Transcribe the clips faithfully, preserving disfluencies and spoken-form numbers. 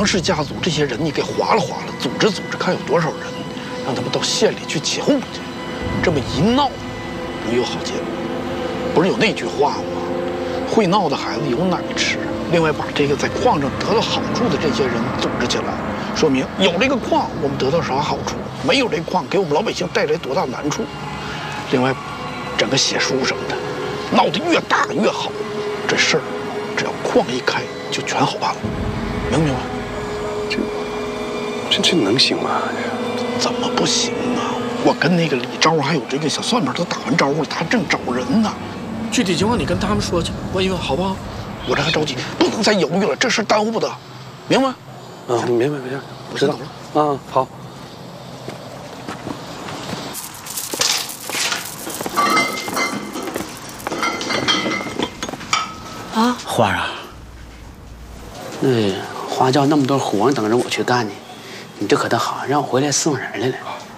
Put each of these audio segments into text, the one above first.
氏家族这些人你给划拉划拉，组织组织，看有多少人，让他们到县里去起哄去。这么一闹，能有好结果。不是有那句话吗？会闹的孩子有奶吃。另外，把这个在矿上得到好处的这些人组织起来，说明有这个矿，我们得到啥好处？没有这矿，给我们老百姓带来多大难处？另外，整个写书什么的，闹得越大越好。这事儿，只要矿一开，就全好办了，明不明白？ 这，这这能行吗？ 怎么不行啊？我跟那个李昭还有这个小算盘都打完招呼了，他正找人呢。具体情况你跟他们说去，问一问好不好？我这还着急，不能再犹豫了，这事耽误不得，明白？ 啊，明白，明白，我知道了。啊，好。 啊，花儿啊，那花轿那么多活等着我去干呢，你这可倒好，让我回来伺候人来了。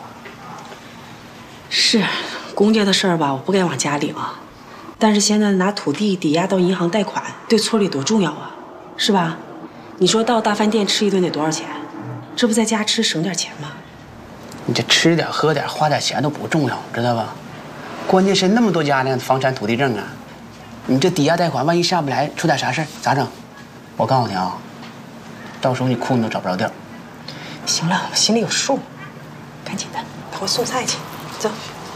是，公家的事儿吧，我不该往家领啊。但是现在拿土地抵押到银行贷款，对村里多重要啊，是吧？你说到大饭店吃一顿得多少钱？这不在家吃省点钱吗？ 你这吃点喝点花点钱都不重要，知道吧？关键是那么多家呢房产土地证啊，你这抵押贷款万一下不来，出点啥事儿咋整？我告诉你啊，到时候你哭你都找不着地儿。 行了，我心里有数。赶紧的，陪我送菜去，走。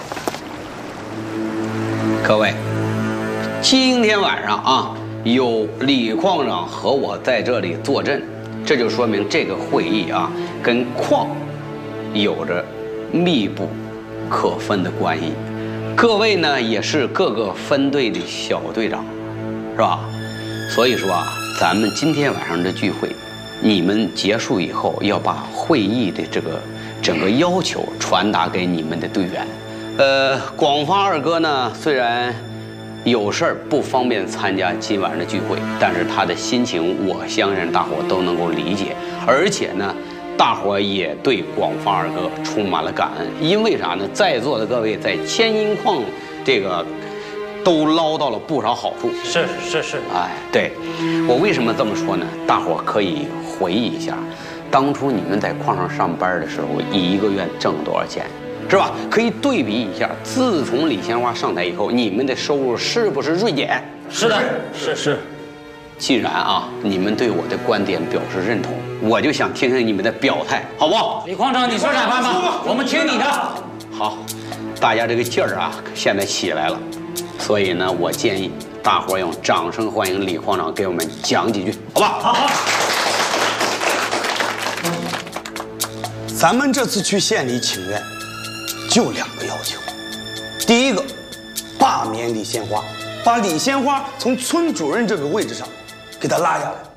各位，今天晚上啊，有李矿长和我在这里坐镇，这就说明这个会议啊，跟矿有着密不可分的关系。各位呢，也是各个分队的小队长，是吧？所以说啊，咱们今天晚上的聚会，你们结束以后要把会议的这个整个要求传达给你们的队员。呃，广发二哥呢，虽然有事儿不方便参加今晚上的聚会，但是他的心情，我相信大伙都能够理解。而且呢，大伙也对广发二哥充满了感恩，因为啥呢？在座的各位在千金矿这个都捞到了不少好处。 是是是， 哎，对，我为什么这么说呢？大伙可以回忆一下，当初你们在矿上上班的时候，一个月挣多少钱？是吧？可以对比一下，自从李鲜花上台以后，你们的收入是不是锐减？ 是的，是是。 既然啊，你们对我的观点表示认同，我就想听听你们的表态，好不好？ 李矿长，你说咋办吧？我们听你的。 好，大家这个劲儿啊，现在起来了，所以呢，我建议大伙用掌声欢迎李矿长给我们讲几句，好吧？ 好好。 咱们这次去县里请愿。就两个要求，第一个，罢免李鲜花，把李鲜花从村主任这个位置上给他拉下来。